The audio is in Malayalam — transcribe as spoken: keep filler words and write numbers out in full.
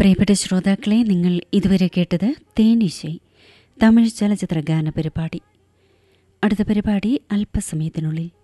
പ്രിയപ്പെട്ട ശ്രോതാക്കളെ, നിങ്ങൾ ഇതുവരെ കേട്ടത് തേനിശൈ, തമിഴ് ചലച്ചിത്ര ഗാന പരിപാടി. അടുത്ത പരിപാടി അല്പസമയത്തിനുള്ളിൽ.